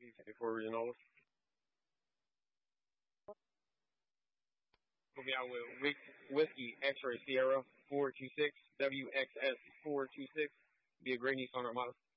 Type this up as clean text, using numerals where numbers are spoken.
for Original. Put me out with Whiskey X-Ray Sierra 426 WXS 426. Be a great Nissan Armada.